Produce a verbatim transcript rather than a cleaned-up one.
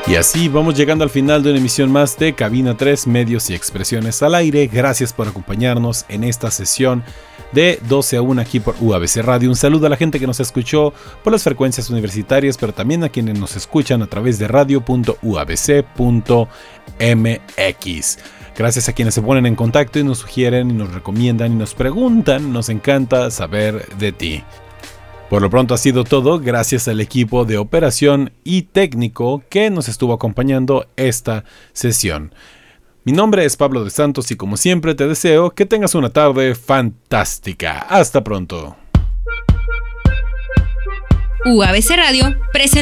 Y así vamos llegando al final de una emisión más de Cabina tres, Medios y Expresiones al Aire. Gracias por acompañarnos en esta sesión de doce a una aquí por U A B C Radio. Un saludo a la gente que nos escuchó por las frecuencias universitarias, pero también a quienes nos escuchan a través de radio punto u a b c punto m x. Gracias a quienes se ponen en contacto y nos sugieren y nos recomiendan y nos preguntan. Nos encanta saber de ti. Por lo pronto ha sido todo, gracias al equipo de operación y técnico que nos estuvo acompañando esta sesión. Mi nombre es Pablo de Santos y como siempre te deseo que tengas una tarde fantástica. Hasta pronto. U A B C Radio presenta